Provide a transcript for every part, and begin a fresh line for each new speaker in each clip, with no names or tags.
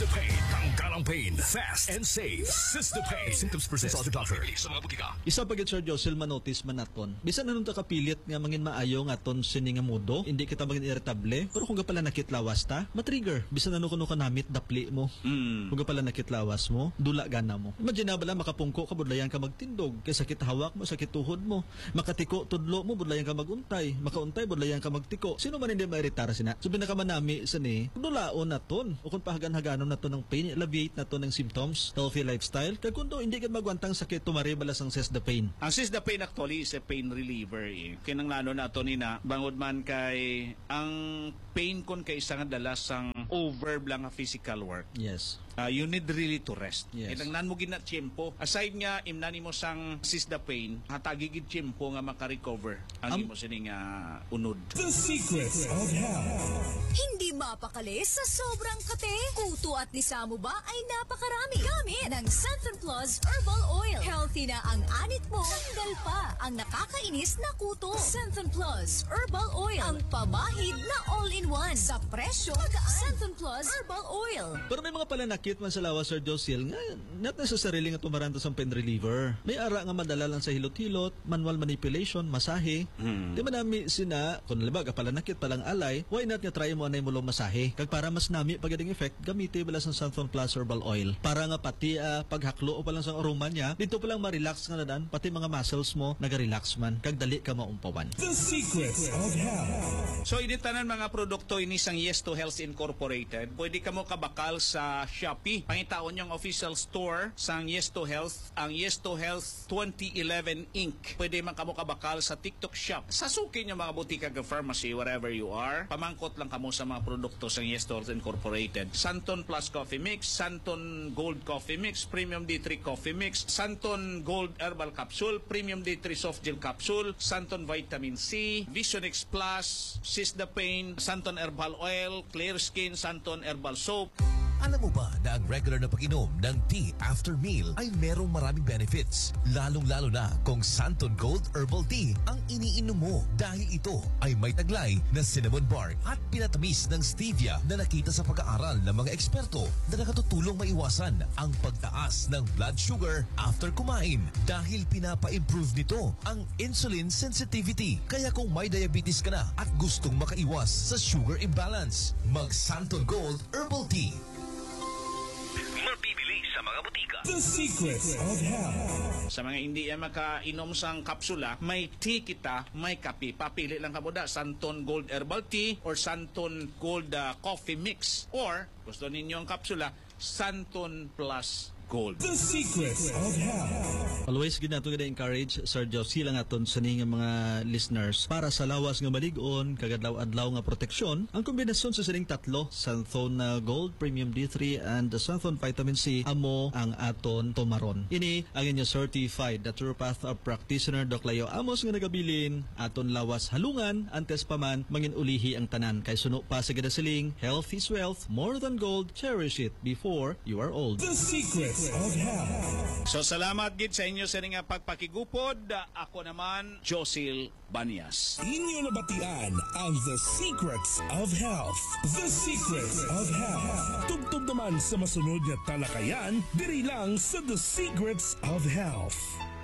Sistapain. Tanggalang pain. Fast and safe. Sistapain. Symptoms persist. Consult your doctor. Sa mga butika.
Isa pagit Sir Josel manotis man naton. Bisan nanun ta kapilit nga mangin maayo nga aton sini nga mudo, hindi kita mangin irritable, pero kung pala nakitlawas ta, matrigger. Bisan nanu kuno kanamit dapli mo. Kung pala nakitlawas mo, dula gana mo. Imagine na bala makapungko ka budlayan ka magtindog, kay sakit hawak mo, sakit tuhod mo. Makatiko tudlo mo budlayan ka maguntay, makauntay budlayan ka magtiko. Sino man hindi mairitar sina? So binakamanami sani, dulaon naton. O kung pahagan-haganon naton ng pain, alleviate naton ng symptoms, healthy lifestyle. Kay kundo hindi ka magwantang sakit tumari balas ang Sistapain.
Ang Sistapain actually is a pain reliever eh. Kinang lalo na ito nina, bangod man kay ang pain kon kay isang dalas ang overblang physical work.
Yes.
You need really to rest.
Yes.
Kinanglan mo gina tiyempo. Aside nga, imnani mo sang Sistapain, hatagigid tiyempo nga makarecover ang imo sining unod.
The secrets of health.
Hindi mapakali sa sobrang kate. Kuto at lisamo ba ay napakarami. Gamit ng Santon Plus Herbal Oil. Healthy na ang anit mo. Tanggal pa ang nakakainis na kuto. Santon Plus Herbal Oil. Ang pamahid na all-in-one. Sa presyo, Santon Plus Herbal Oil.
Pero may mga pananakit man sa lawas, Sir Josel, nga not necessarily nga tumaran sa pain reliever. May ara nga madala lang sa hilot-hilot, manual manipulation, masahe. Di manami sina, kung nalibag, palanakit palang alay, why not nga try mo anay mo masahe? Kag para mas nami pagdating effect, gamiti bala sa Santon Plus Herbal Oil. Para nga pati paghaklo o palang sa aroma niya, dito palang ma-relax nga na dan, pati mga muscles mo, naga-relax man, kag dali ka maumpawan.
The secrets of health.
So, initanan mga produkto ini sang Yes to Health Incorporated. Pwede ka mo kabakal sa Shopee. Pangitaon yung official store sang Yes to Health, ang Yes to Health 2011 Inc. Pwede man ka mo kabakal sa TikTok Shop. Sasukin yung mga butika ng pharmacy, wherever you are. Pamangkot lang ka mo sa mga produkto sang Yes to Health Incorporated. Santon Plus Coffee Mix, Santon Gold Coffee Mix, Premium D3 Coffee Mix, Santon Gold Herbal Capsule, Premium D3 Soft Gel Capsule, Santon Vitamin C, Vision X Plus, Sistapain, Santon Herbal Oil, Clear Skin, Santon Herbal Soap.
Alam mo ba na ang regular na pag-inom ng tea after meal ay merong maraming benefits? Lalong-lalo na kung Santon Gold Herbal Tea ang iniinom mo dahil ito ay may taglay na cinnamon bark at pinatamis ng stevia na nakita sa pag-aaral ng mga eksperto na nakatutulong maiwasan ang pagtaas ng blood sugar after kumain dahil pinapa-improve nito ang insulin sensitivity. Kaya kung may diabetes ka na at gustong makaiwas sa sugar imbalance, mag Santon Gold Herbal Tea.
Mabibili sa mga butika. The secrets of health.
Sa mga hindi yan makainom sang kapsula, may tea kita, may kape. Papili lang ka mo da, Santon Gold Herbal Tea or Santon Gold Coffee Mix. Or, gusto ninyo ang kapsula, Santon Plus Gold.
The secrets of health.
Always ginato gina encourage Sir Josel lang aton sa nga mga listeners para sa lawas nga malig-on kagadlaw-adlaw nga proteksyon. Ang kombinasyon sa sining tatlo, Santon Gold, Premium D3 and Santon Vitamin C amo ang aton tumaron. Ini ang inyo certified naturopath practitioner Doc Leo Amos nga nagabilin aton lawas halungan antes pa man mangin ulihi ang tanan kay suno pa sa gadasiling health is wealth, more than gold, cherish it before you are old.
The secrets of health.
So salamat gid sa inyo sa nga pagpakigupod. Ako naman, Josel Banias.
Inyo nabatian ang The Secrets of Health. The Secrets of Health. Tugtog naman sa masunod na talakayan, diri lang sa The Secrets of Health.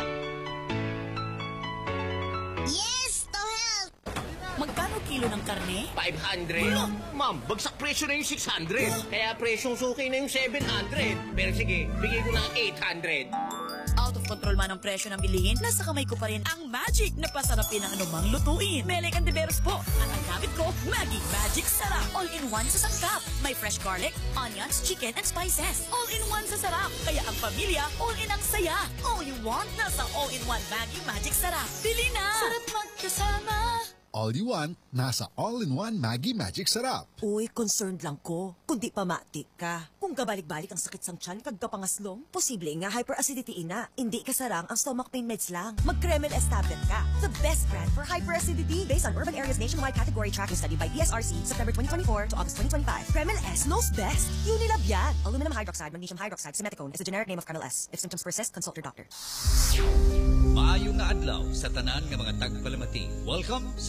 Yes to health!
Magkano kilo ng karne?
500. Ma'am, bagsak presyo na yung 600. Kaya presyong suki na yung 700. Pero sige, bigay ko na 800.
Out of control man ang presyo ng bilihin, nasa kamay ko pa rin ang magic na pasarapin ang anumang lutuin. Melek and Diveros po. At ang gamit ko, Maggi Magic Sarap. All-in-one sa sangkap. May fresh garlic, onions, chicken, and spices. All-in-one sa sarap. Kaya ang pamilya, all-in ang saya. All you want, nasa all-in-one Maggi Magic Sarap. Bili na! Sarap magkasama.
All you want, nasa all-in-one Maggi Magic Sarap.
Uy, concerned lang ko. Kundi pamati ka. Kung gabalik-balik ang sakit sang tiyan kag kapangaslong, posible nga hyperacidity ina. Hindi kasarang ang stomach pain meds lang. Mag-Kremel S tablet ka. The best brand for hyperacidity based on urban areas nationwide category tracking study by DSRC September 2024 to August 2025. Kremel S knows best. Unilab yan. Aluminum hydroxide, magnesium hydroxide, simeticone is the generic name of Kremel S. If symptoms persist, consult your doctor.
Maayong nga adlaw sa tanan nga mga tagpalamati. Welcome sa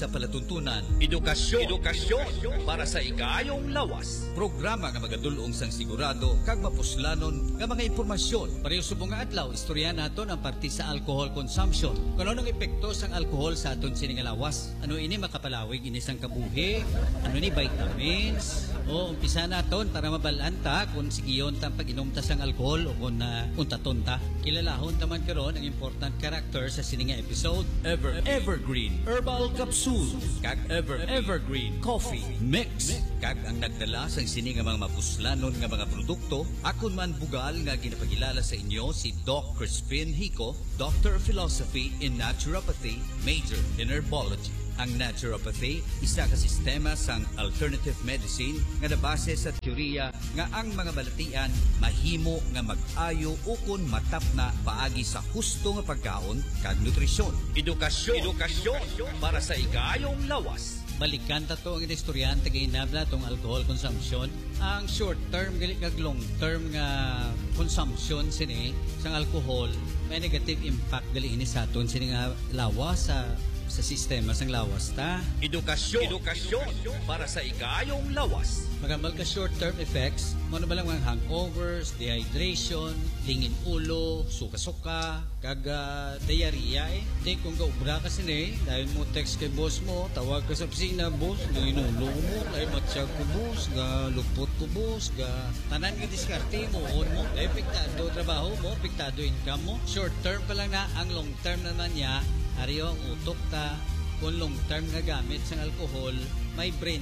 sa palatuntunan.
Edukasyon para sa ikayong lawas.
Programa nga magadulong sang sigurado kag mapuslanon nga mga impormasyon. Pareho subong nga adlaw istorya naton ang parte sa alcohol consumption. Kung ano ang epekto sang alcohol sa aton sini nga lawas. Ano ini makapalawig ini sang kabuhi? Ano ni vitamins? O umpisa naton para mabalaan ta kung sigiyon ta pag-inom ta sang alcohol o kung untaton ta. Kilalahon taman karon ang important character sa sini nga episode. Evergreen Herbal Capsule kag Evergreen Coffee Mix kag ang nagdala sa sini nga mga mapuslanon nga mga produkto akon man bugal nga ginapakilala sa inyo si Doc Crispin Hico, Doctor of Philosophy in Naturopathy, Major in Herbology. Ang naturopathy, isa ka sistema sang alternative medicine nga nabase sa teorya nga ang mga balatian mahimo nga mag-ayo ukon matap na paagi sa husto nga pagkaon kag nutrisyon.
Edukasyon para sa ikayong lawas.
Balikan ta to ang istoryan tagainabla tong alcohol consumption. Ang short term gali kag long term nga consumption sini sang alcohol may negative impact gali ini sa aton sini nga lawas sa sistema sang lawas ta.
Edukasyon para sa ikayong lawas.
Magambal ka short-term effects, mano ba lang mga hangovers, dehydration, lingin ulo, suka-suka, kaga diarrhea Di kung gaubra ka sini, dahil mo text kay boss mo, tawag ka sa opisina, boss, lingin ulo mo, dahil matsyag ko boss, ga lupot ko boss, ga tanan nga diskarte mo, dahil piktado trabaho mo, piktado income mo. Short-term pa lang na, ang long-term naman niya, ariyo ang utok ta. Kung long-term nga gamit sa alcohol, may brain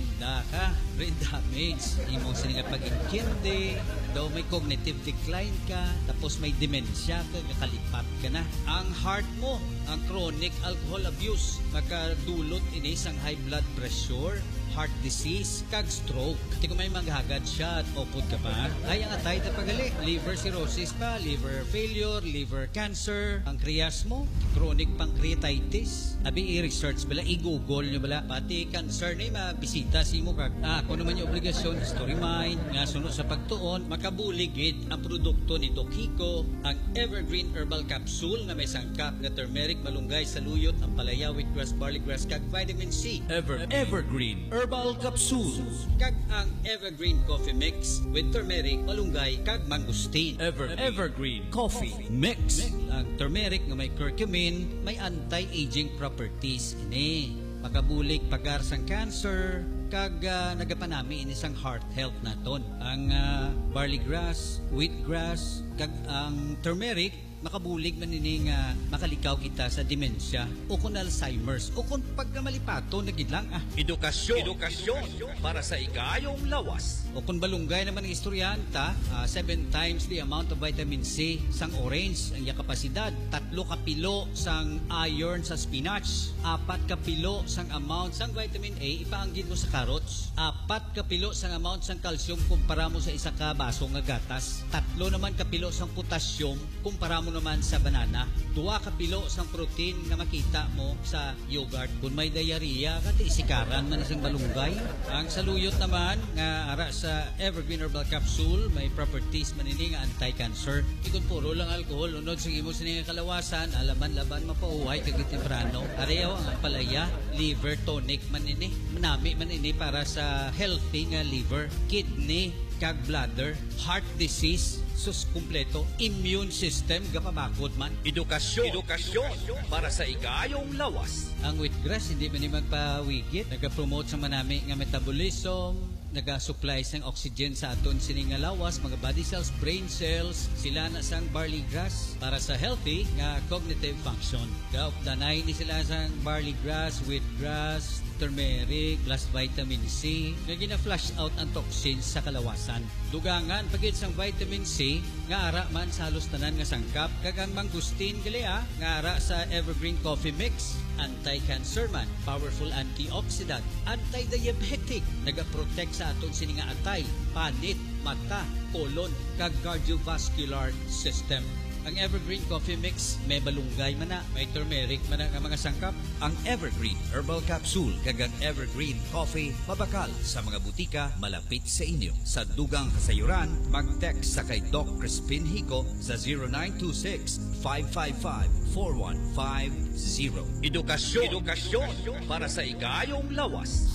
damage. Imong sila pag-inkindi, daw may cognitive decline ka, tapos may dementia ka, nakalipat ka na. Ang heart mo, ang chronic alcohol abuse, makadulot ini sang high blood pressure, heart disease, kag stroke. Di ko may maghagad siya at maupod ka pa. Ay, ang atay na pagali. Liver cirrhosis pa, liver failure, liver cancer, pancreas mo, chronic pancreatitis. Abi, i-research bala, i-google nyo bala. Pati cancer na mabisita si mo kag. Kung naman yung obligasyon, story mind, nga sunod sa pagtuon, makabuligid ang produkto ni Doc Hico, ang Evergreen Herbal Capsule na may sangkap na turmeric, malunggay, saluyot, ang palaya, wheatgrass, barley grass, kag vitamin C. Evergreen Herbal Capsule kag ang Evergreen Coffee Mix with turmeric, malunggay, kag mangustin. Evergreen Coffee Mix. Ang turmeric nga may curcumin, may anti-aging properties ini. Makabulig pagar sang cancer, kag nagapanami ini sang heart health naton. Ang barley grass, wheatgrass, kag ang turmeric makabulig man ini nga makalikaw kita sa demensya o kung Alzheimer's o kung pagkamalipato nagidlang
Edukasyon para sa ikayong lawas.
O kung balunggay naman ang istoryahan ta, 7 times the amount of vitamin C sang orange ang kapasidad, 3 kapilo sang iron sa spinach, 4 kapilo sang amount sang vitamin A ipaanggid mo sa carrots, 4 kapilo sang amount sang calcium kumpara mo sa isa ka baso nga gatas, 3 naman kapilo sang potassium kumpara mo naman sa banana, 2 kapilo sang protein na makita mo sa yogurt. Kung may diarrhea, isikaran man isang balunggay. Ang saluyot naman nga ara sa Evergreen Herbal Capsule, may properties man ini nga anti-cancer. Ikon puro lang alcohol, unod sa imo sa kalawasan, alaman-laban mapauhay kag temprano. Areyaw ang palaya, liver tonic man ini. Manami man ini para sa healthy nga liver, kidney, kag bladder, heart disease, sus kumpleto, immune system gapabakod man.
Edukasyon para sa ikayong lawas.
Ang wheatgrass hindi man magpawigit, nagapromote sa manami nga metabolism, naga-supply sang oxygen sa aton sini nga lawas, mga body cells, brain cells, sila na sang barley grass para sa healthy nga cognitive function. Kaupdanay ni sila sang barley grass, wheatgrass, turmeric plus vitamin C nga gina-flush out ang toxins sa kalawasan. Dugangan pagit sang vitamin C nga ara man sa halos tanan nga sangkap kag ang mangustin gali nga ara sa Evergreen Coffee Mix, anti-cancer man, powerful antioxidant, anti-diabetic, naga-protect sa aton sini nga atay, panit, mata, colon kag cardiovascular system. Ang Evergreen Coffee Mix, may balunggay man na, may turmeric man na nga mga sangkap.
Ang Evergreen Herbal Capsule kagang Evergreen Coffee mabakal sa mga butika malapit sa inyo. Sa dugang kasayuran, mag-text sa kay Doc Crispin Hico sa 0926-555-4150. Edukasyon para sa igayong lawas.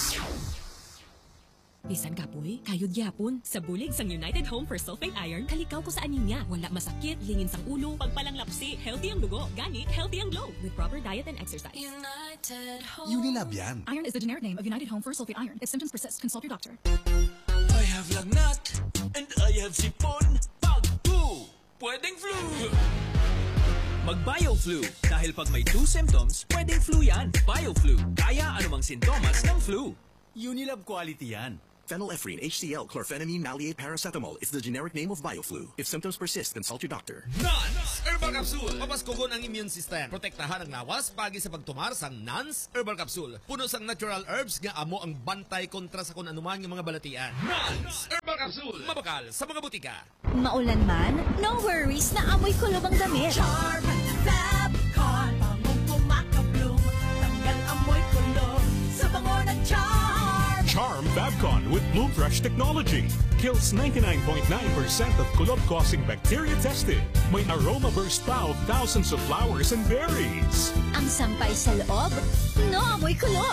Bisan kapoy, kayod gyapon. Sa bulig sang United Home for Sulfate Iron, kalikaw ko sa aninya. Wala masakit, lingin sang ulo, pagpalanglapsi, healthy ang dugo, ganit, healthy ang glow. With proper diet and exercise.
United Home.
Unilab yan.
Iron is the generic name of United Home for Sulfate Iron. If symptoms persist, consult your doctor.
I have lagnat and I have sipon. Pag 2, pwedeng flu. Mag-BioFlu. Dahil pag may 2 symptoms, pwedeng flu yan. BioFlu. Kaya anumang sintomas ng flu. Unilab quality yan.
Phenylephrine, HCl, chlorphenamine, maleate, paracetamol is the generic name of BioFlu. If symptoms persist, consult your doctor.
NANS Herbal Capsule. Papaskogon ang immune system. Protektahan ang lawas pagi sa pagtumar sang NANS Herbal Capsule. Puno sang natural herbs nga amo ang bantay kontra sa kung anuman nga mga balatian. NANS Herbal Capsule. Mabakal sa mga butika.
Maulan man, no worries na amoy kulob ang damit.
Charm Fabcon, pangong kumakabloom. Tanggal amoy kulob sa bango ng Charm.
Charm Fabcon with Bloom Fresh technology kills 99.9% of kulob-causing bacteria tested. May aroma burst pa of thousands of flowers and berries.
Ang sampay sa loob, no amoy kulob.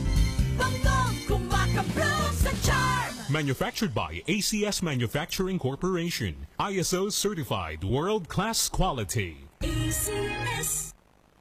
Bangong kumakabloom sa Charm.
Manufactured by ACS Manufacturing Corporation. ISO certified world-class quality.
ACS.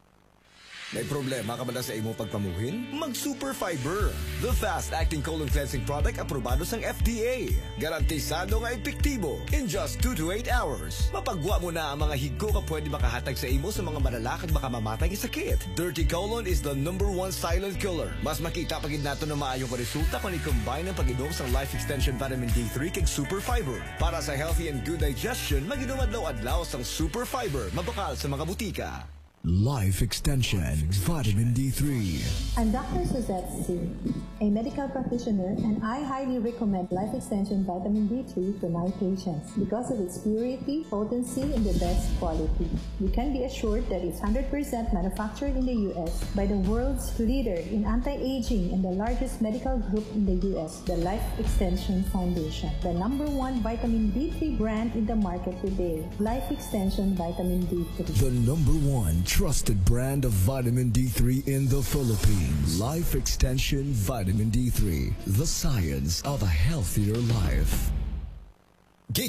May problema ka ba na sa imo pagpamuhin? Mag-Super Fiber, the fast-acting colon cleansing product aprobado sang FDA. Garantisado nga epektibo in just 2 to 8 hours. Mapagwa mo na ang mga higko ka pwede makahatag sa imo sa mga malalakad baka mamatay nga sakit. Dirty colon is the #1 silent killer. Mas makita pagid nato na maayong resulta kung i-combine ang pag-inom sa Life Extension Vitamin D3 kag Super Fiber. Para sa healthy and good digestion, mag-inom adlaw-adlaw sang Super Fiber, mabakal sa mga butika.
Life Extension Vitamin D3.
I'm Dr. Suzette C., a medical practitioner, and I highly recommend Life Extension Vitamin D3 to my patients because of its purity, potency, and the best quality. You can be assured that it's 100% manufactured in the U.S. by the world's leader in anti-aging and the largest medical group in the U.S., the Life Extension Foundation, the #1 vitamin D3 brand in the market today. Life Extension Vitamin D3.
The #1 trusted brand of vitamin D3 in the Philippines. Life Extension Vitamin D3. The science of a healthier life.